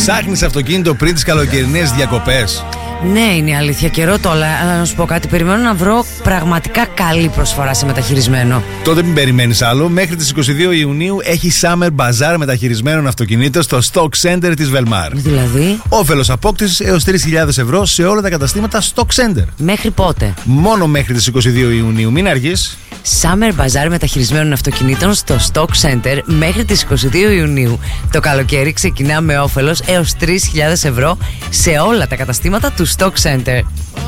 Ψάχνεις αυτοκίνητο πριν τις καλοκαιρινές διακοπές? Ναι, είναι η αλήθεια. Καιρό το, αλλά να σου πω κάτι. Περιμένω να βρω πραγματικά καλή προσφορά σε μεταχειρισμένο. Τότε μην περιμένεις άλλο. Μέχρι τις 22 Ιουνίου έχει Summer Bazaar μεταχειρισμένων αυτοκινήτων στο Stock Center της Velmar. Δηλαδή, όφελος απόκτησης έως 3.000 ευρώ σε όλα τα καταστήματα Stock Center. Μέχρι πότε? Μόνο μέχρι τις 22 Ιουνίου. Μην αργείς. Summer Bazaar μεταχειρισμένων αυτοκινήτων στο Stock Center μέχρι τις 22 Ιουνίου. Το καλοκαίρι ξεκινά με όφελος έως 3.000 ευρώ σε όλα τα καταστήματα του Stock Center.